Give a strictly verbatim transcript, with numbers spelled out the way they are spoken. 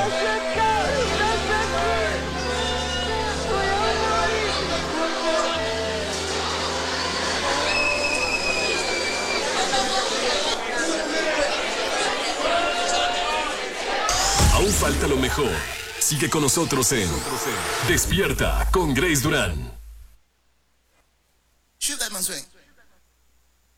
Aún falta lo mejor. Sigue con nosotros en Despierta con Grace Durán. Shoot that man swing.